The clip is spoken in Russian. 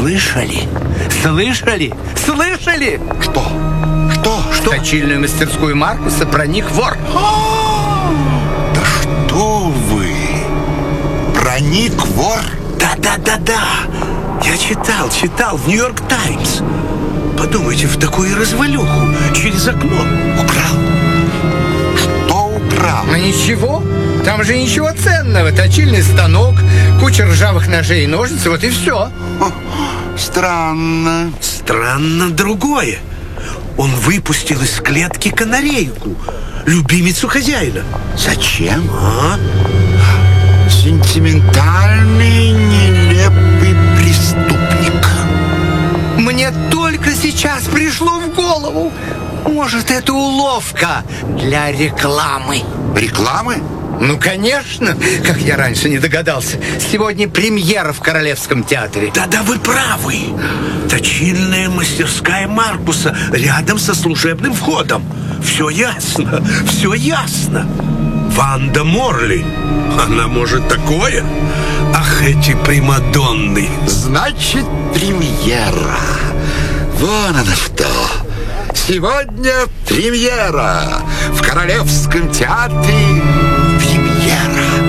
Слышали? Слышали? Слышали? Что? В точильную мастерскую Маркуса проник вор. Да что вы? Проник вор? Да. Я читал в Нью-Йорк Таймс. Подумайте, в такую развалюху через окно. Украл? Что украл? Ну ничего, там же ничего ценного. Точильный станок, куча ржавых ножей и ножниц, вот и все. Странно. Странно другое. Он выпустил из клетки канарейку, любимицу хозяина. Зачем? Сентиментальный, нелепый преступник. Мне только сейчас пришло в голову. Может, это уловка для рекламы. Рекламы? Ну, конечно, как я раньше не догадался. Сегодня премьера в Королевском театре. Да, вы правы. Точильная мастерская Маркуса рядом со служебным входом. Все ясно. Ванда Морли. Она может такое? Ах, эти примадонны. Значит, премьера. Вон она что. Сегодня премьера в Королевском театре